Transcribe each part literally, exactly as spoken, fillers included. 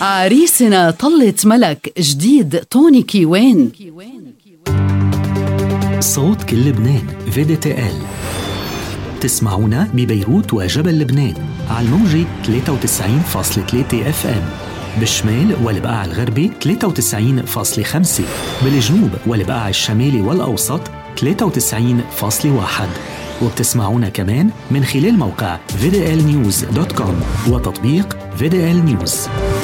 عريسنا طلة ملك جديد توني كيوان. صوت كل لبنان في دي تي إل. تسمعونا ببيروت وجبل لبنان على الموجة ثلاثة وتسعين فاصلة ثلاثة اف ام، بالشمال والبقاع الغربي ثلاثة وتسعين فاصلة خمسة، بالجنوب والبقاع الشمالي والأوسط ثلاثة وتسعين فاصلة واحد، وبتسمعونا كمان من خلال موقع في دي إل نيوز دوت كوم وتطبيق في دي إل نيوز.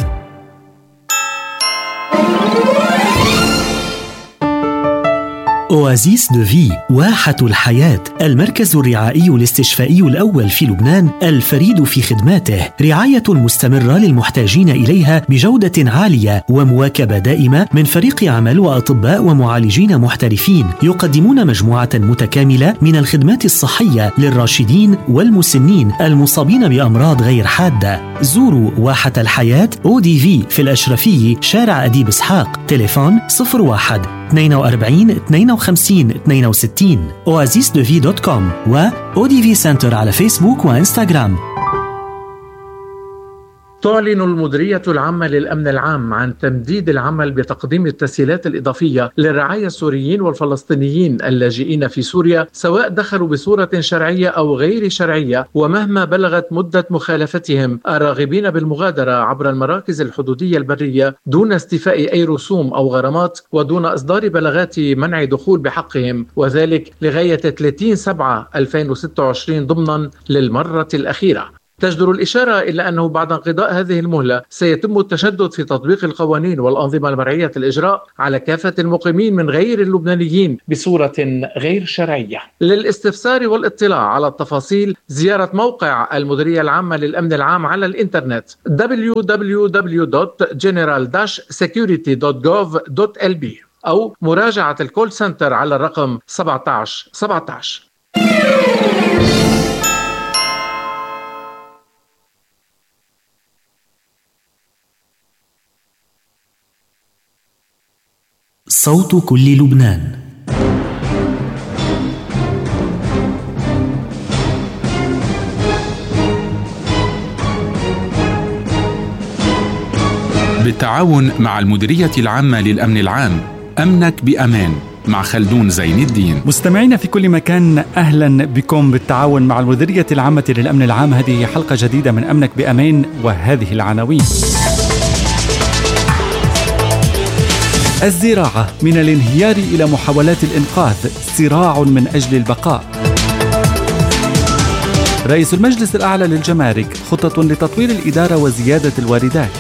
أوازيس دو في، واحة الحياة، المركز الرعائي الاستشفائي الأول في لبنان الفريد في خدماته، رعاية مستمرة للمحتاجين إليها بجودة عالية ومواكبة دائمة من فريق عمل وأطباء ومعالجين محترفين يقدمون مجموعة متكاملة من الخدمات الصحية للراشدين والمسنين المصابين بأمراض غير حادة. زوروا واحة الحياة أو دي في في الأشرفية شارع أديب إسحاق، تليفون صفر واحد اثنين وأربعين اثنين وخمسين اثنين وستين، أوازيس دو في دوت كوم و أو دي في سنتر على فيسبوك وإنستغرام. تعلن المديرية العامة للأمن العام عن تمديد العمل بتقديم التسهيلات الإضافية للرعاية السوريين والفلسطينيين اللاجئين في سوريا، سواء دخلوا بصورة شرعية أو غير شرعية، ومهما بلغت مدة مخالفتهم، الراغبين بالمغادرة عبر المراكز الحدودية البرية دون استيفاء أي رسوم أو غرامات ودون إصدار بلاغات منع دخول بحقهم، وذلك لغاية ثلاثين سبعة ألفين وستة وعشرين ضمنا للمرة الأخيرة. تجدر الإشارة إلى أنه بعد انقضاء هذه المهلة سيتم التشدد في تطبيق القوانين والأنظمة المرعية الإجراء على كافة المقيمين من غير اللبنانيين بصورة غير شرعية. للاستفسار والاطلاع على التفاصيل زيارة موقع المديرية العامة للأمن العام على الإنترنت دبليو دبليو دبليو دوت جنرال داش سيكيورتي دوت جوف دوت إل بي أو مراجعة الكول سنتر على الرقم سبعة عشر سبعة عشر. صوت كل لبنان. بالتعاون مع المديرية العامة للأمن العام، أمنك بأمان مع خلدون زين الدين. مستمعينا في كل مكان، أهلا بكم بالتعاون مع المديرية العامة للأمن العام. هذه حلقة جديدة من أمنك بأمان، وهذه العناوين. الزراعة من الانهيار إلى محاولات الإنقاذ، صراع من أجل البقاء. رئيس المجلس الأعلى للجمارك، خطة لتطوير الإدارة وزيادة الواردات.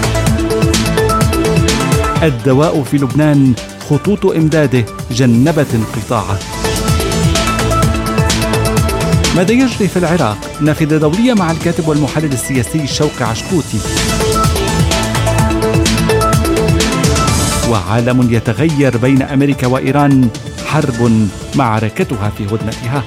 الدواء في لبنان، خطوط إمداده جنبت انقطاعه. ماذا يجري في العراق؟ نافذة دولية مع الكاتب والمحلل السياسي شوقي عشقوتي. وعالم يتغير بين أمريكا وإيران، حرب معركتها في هدنتها.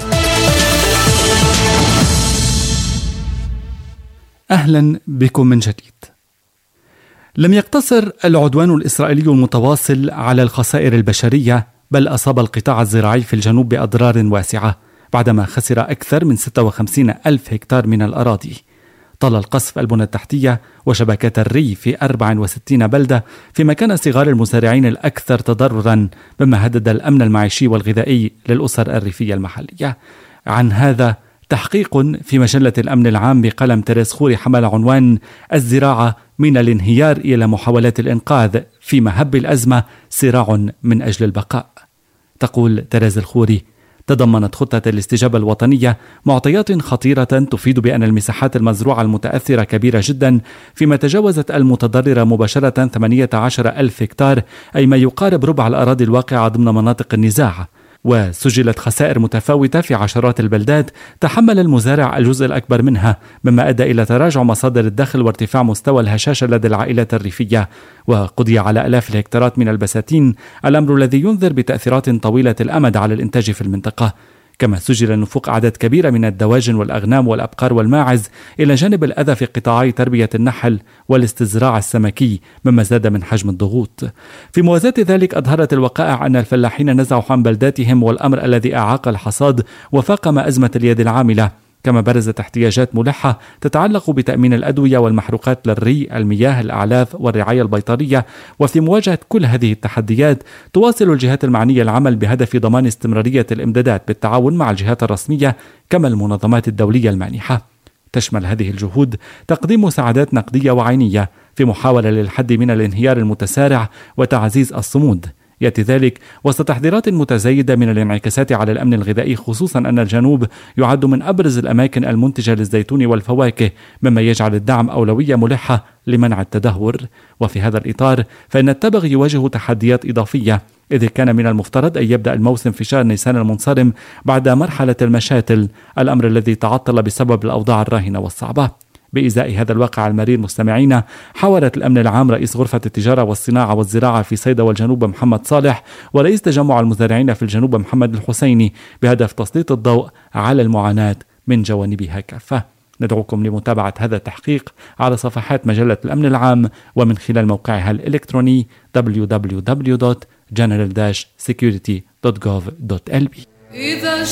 أهلا بكم من جديد. لم يقتصر العدوان الإسرائيلي المتواصل على الخسائر البشرية، بل أصاب القطاع الزراعي في الجنوب بأضرار واسعة بعدما خسر أكثر من ستة وخمسين ألف هكتار من الأراضي. طال القصف البنى التحتية وشبكات الري في أربع وستين بلدة، فيما كان صغار المزارعين الأكثر تضررا، مما هدد الأمن المعيشي والغذائي للأسر الريفية المحلية. عن هذا تحقيق في مجلة الأمن العام بقلم تيريز خوري حمل عنوان الزراعة من الانهيار إلى محاولات الإنقاذ، في مهب الأزمة صراع من أجل البقاء. تقول تيريز الخوري: تضمنت خطة الاستجابة الوطنية معطيات خطيرة تفيد بأن المساحات المزروعة المتأثرة كبيرة جدا، فيما تجاوزت المتضررة مباشرة ثمانية عشر ألف هكتار، أي ما يقارب ربع الأراضي الواقعة ضمن مناطق النزاع. وسجلت خسائر متفاوتة في عشرات البلدات تحمل المزارع الجزء الأكبر منها، مما أدى إلى تراجع مصادر الدخل وارتفاع مستوى الهشاشة لدى العائلات الريفية. وقضي على آلاف الهكتارات من البساتين، الأمر الذي ينذر بتأثيرات طويلة الأمد على الإنتاج في المنطقة. كما سجل نفوق أعداد كبيرة من الدواجن والأغنام والأبقار والماعز، إلى جانب الأذى في قطاعي تربية النحل والاستزراع السمكي، مما زاد من حجم الضغوط. في موازاة ذلك، أظهرت الوقائع أن الفلاحين نزعوا عن بلداتهم، والأمر الذي أعاق الحصاد وفاقم أزمة اليد العاملة. كما برزت احتياجات ملحة تتعلق بتأمين الأدوية والمحروقات للري، المياه، الأعلاف والرعاية البيطرية. وفي مواجهة كل هذه التحديات تواصل الجهات المعنية العمل بهدف ضمان استمرارية الإمدادات بالتعاون مع الجهات الرسمية كما المنظمات الدولية المانحة. تشمل هذه الجهود تقديم مساعدات نقدية وعينية في محاولة للحد من الانهيار المتسارع وتعزيز الصمود. يأتي ذلك وسط تحذيرات متزايدة من الانعكاسات على الأمن الغذائي، خصوصا أن الجنوب يعد من أبرز الأماكن المنتجة للزيتون والفواكه، مما يجعل الدعم أولوية ملحة لمنع التدهور. وفي هذا الإطار فإن التبغ يواجه تحديات إضافية، إذ كان من المفترض أن يبدأ الموسم في شهر نيسان المنصرم بعد مرحلة المشاتل، الأمر الذي تعطل بسبب الأوضاع الراهنة والصعبة. بإزاء هذا الواقع المرير مستمعين، حاولت الأمن العام رئيس غرفة التجارة والصناعة والزراعة في صيدا والجنوب محمد صالح ورئيس تجمع المزارعين في الجنوب محمد الحسيني بهدف تسليط الضوء على المعاناة من جوانبها كافة. ندعوكم لمتابعة هذا التحقيق على صفحات مجلة الأمن العام ومن خلال موقعها الإلكتروني دبليو دبليو دبليو دوت جنرال داش سيكيورتي دوت جوف دوت إل بي. إذا